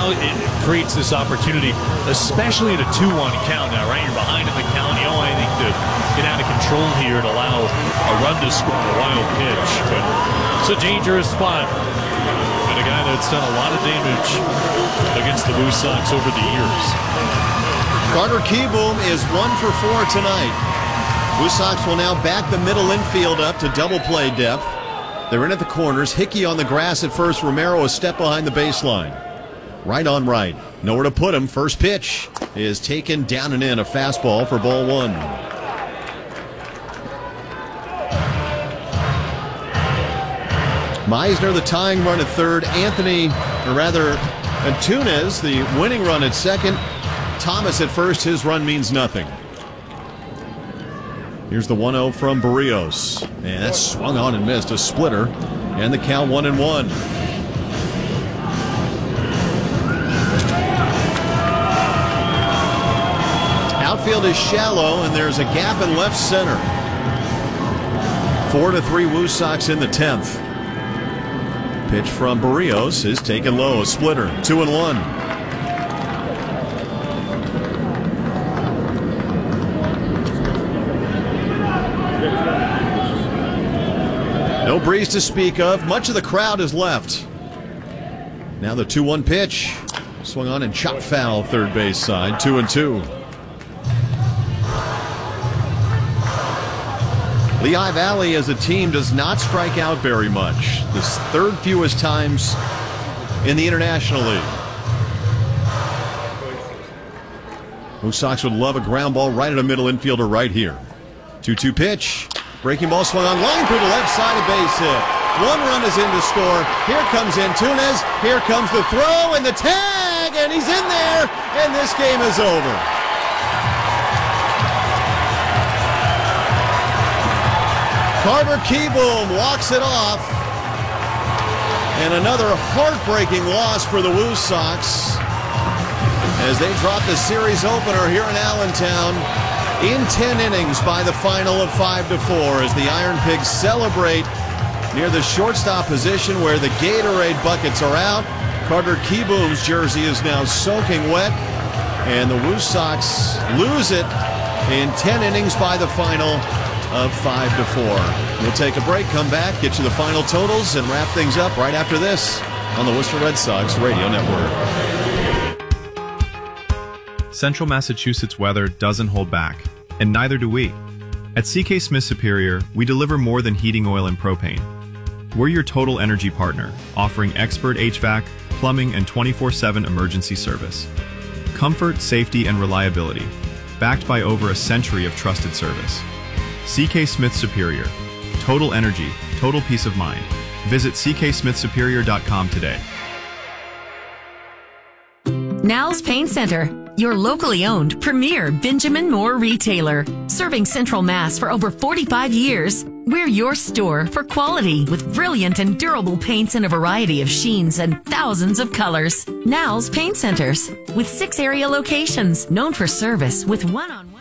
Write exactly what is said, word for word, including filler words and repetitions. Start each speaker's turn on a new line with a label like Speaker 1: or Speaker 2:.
Speaker 1: now it creates this opportunity, especially at a two one count now, right? You're behind in the count. You don't want anything to get out of control here and allow a run to score a wild pitch. But it's a dangerous spot. And a guy that's done a lot of damage against the Woo Sox over the years.
Speaker 2: Carter Kieboom is one for four tonight. Woo Sox will now back the middle infield up to double play depth. They're in at the corners. Hickey on the grass at first. Romero a step behind the baseline. Right on right. Nowhere to put him. First pitch is taken down and in. A fastball for ball one. Meisner the tying run at third. Anthony, or rather Antunes, the winning run at second. Thomas at first. His run means nothing. Here's the one oh from Barrios. And that's swung on and missed. A splitter. And the count one and one. Outfield is shallow, and there's a gap in left center. Four to three Woo Sox in the tenth. Pitch from Barrios is taken low. A splitter. Two and one. No breeze to speak of. Much of the crowd is left. Now the two one pitch. Swung on and chopped foul third base side. Two and two. Lehigh Valley as a team does not strike out very much. The third fewest times in the International League. Woo Sox would love a ground ball right at a middle infielder right here. two two pitch. Breaking ball swung on line through the left side, a base hit. One run is in to score. Here comes Antunes. Here comes the throw and the tag, and he's in there, and this game is over. Carter Kieboom walks it off. And another heartbreaking loss for the Woo Sox as they drop the series opener here in Allentown. In ten innings by the final of five to four as the Iron Pigs celebrate near the shortstop position where the Gatorade buckets are out. Carter Kieboom's jersey is now soaking wet, and the Woo Sox lose it in ten innings by the final of five to four. We'll take a break, come back, get you the final totals, and wrap things up right after this on the Worcester Red Sox Radio Network.
Speaker 3: Central Massachusetts weather doesn't hold back, and neither do we. At C K Smith Superior, we deliver more than heating oil and propane. We're your total energy partner, offering expert H V A C, plumbing, and twenty-four seven emergency service. Comfort, safety, and reliability, backed by over a century of trusted service. C K Smith Superior. Total energy, total peace of mind. Visit c k smith superior dot com today.
Speaker 4: Now's Paint Center, your locally owned premier Benjamin Moore retailer. Serving Central Mass for over forty-five years, we're your store for quality with brilliant and durable paints in a variety of sheens and thousands of colors. Now's Paint Centers with six area locations known for service with one-on-one